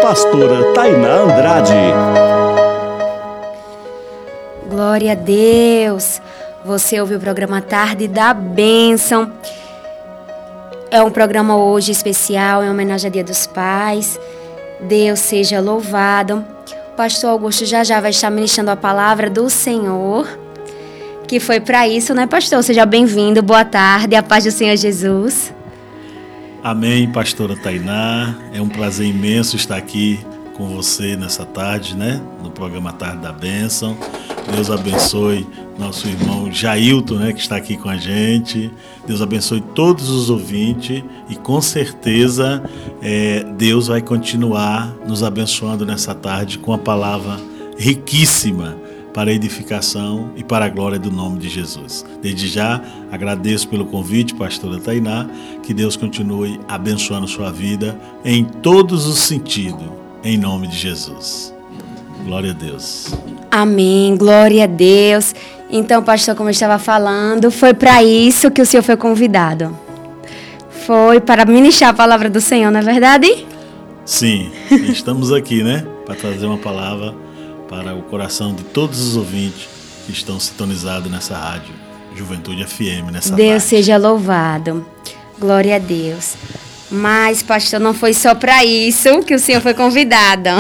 pastora Tainá Andrade. Glória a Deus! Você ouviu o programa Tarde da Bênção. É um programa hoje especial, em homenagem ao Dia dos Pais. Deus seja louvado. O pastor Augusto já vai estar ministrando a palavra do Senhor, que foi para isso, né, pastor? Seja bem-vindo, boa tarde, a paz do Senhor Jesus. Amém, pastora Tainá. É um prazer imenso estar aqui com você nessa tarde, né? No programa Tarde da Bênção. Deus abençoe nosso irmão Jailton, né? Que está aqui com a gente. Deus abençoe todos os ouvintes e com certeza Deus vai continuar nos abençoando nessa tarde com a palavra riquíssima para a edificação e para a glória do nome de Jesus. Desde já, agradeço pelo convite, pastora Tainá, que Deus continue abençoando sua vida em todos os sentidos, em nome de Jesus. Glória a Deus. Amém, glória a Deus. Então, pastor, como eu estava falando, foi para isso que o senhor foi convidado. Foi para ministrar a palavra do Senhor, não é verdade? Sim, estamos aqui, né? Para trazer uma palavra para o coração de todos os ouvintes que estão sintonizados nessa rádio Juventude FM, nessa Deus tarde. seja louvado. Glória a Deus. Mas, pastor, não foi só para isso que o senhor foi convidado.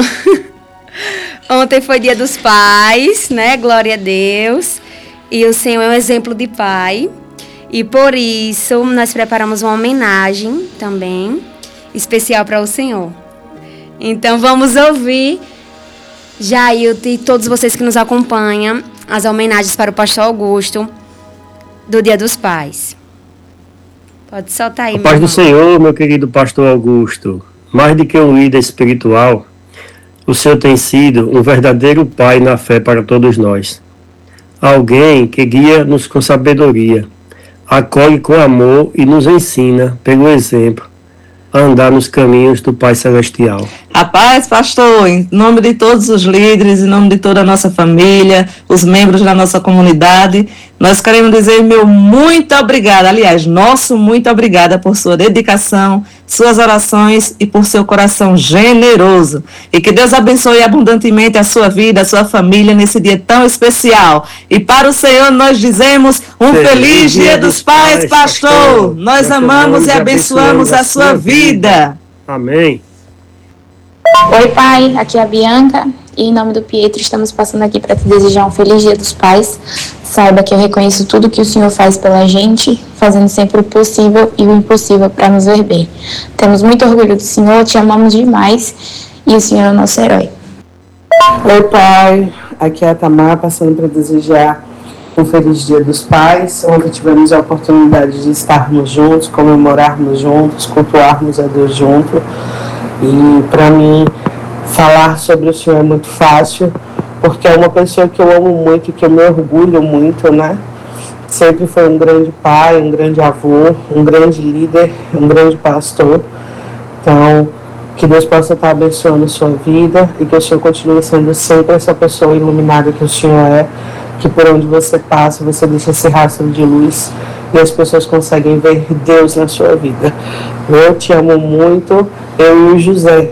Ontem foi Dia dos Pais, né? Glória a Deus. E o Senhor é um exemplo de pai. E por isso nós preparamos uma homenagem também especial para o Senhor. Então vamos ouvir, Jailton e todos vocês que nos acompanham, as homenagens para o pastor Augusto do Dia dos Pais. Pode soltar aí, A paz do Senhor, meu querido pastor Augusto. Mais do que um líder espiritual, o Senhor tem sido um verdadeiro pai na fé para todos nós. Alguém que guia-nos com sabedoria, acolhe com amor e nos ensina, pelo exemplo, a andar nos caminhos do Pai Celestial. A paz, pastor, em nome de todos os líderes, em nome de toda a nossa família, os membros da nossa comunidade, nós queremos dizer meu muito obrigada, aliás, nosso muito obrigada por sua dedicação, suas orações e por seu coração generoso. E que Deus abençoe abundantemente a sua vida, a sua família nesse dia tão especial. E para o Senhor nós dizemos um feliz Dia dos Pais, pastor. Nós amamos e abençoamos a sua vida. Amém. Oi, pai, aqui é a Bianca e em nome do Pietro estamos passando aqui para te desejar um feliz Dia dos Pais. Saiba que eu reconheço tudo que o Senhor faz pela gente, fazendo sempre o possível e o impossível para nos ver bem. Temos muito orgulho do Senhor, te amamos demais e o Senhor é o nosso herói. Oi, pai, aqui é a Tamar passando para desejar um feliz Dia dos Pais. Ontem tivemos a oportunidade de estarmos juntos, comemorarmos juntos, cultuarmos a Deus juntos. E para mim, falar sobre o Senhor é muito fácil, porque é uma pessoa que eu amo muito, que eu me orgulho muito, né? Sempre foi um grande pai, um grande avô, um grande líder, um grande pastor. Então, que Deus possa estar abençoando a sua vida e que o Senhor continue sendo sempre essa pessoa iluminada que o Senhor é, que por onde você passa, você deixa esse rastro de luz e as pessoas conseguem ver Deus na sua vida. Eu te amo muito, eu e o José.